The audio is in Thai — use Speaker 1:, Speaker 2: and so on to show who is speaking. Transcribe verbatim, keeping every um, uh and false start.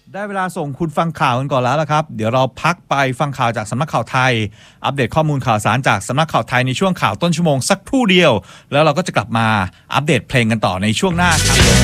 Speaker 1: ได้เวลาส่งคุณฟังข่าวกันก่อนแล้วละครับเดี๋ยวเราพักไปฟังข่าวจากสำนักข่าวไทยอัปเดตข้อมูลข่าวสารจากสำนักข่าวไทยในช่วงข่าวต้นชั่วโมงสักครู่เดียวแล้วเราก็จะกลับมาอัปเดตเพลงกันต่อในช่วงหน้าครับ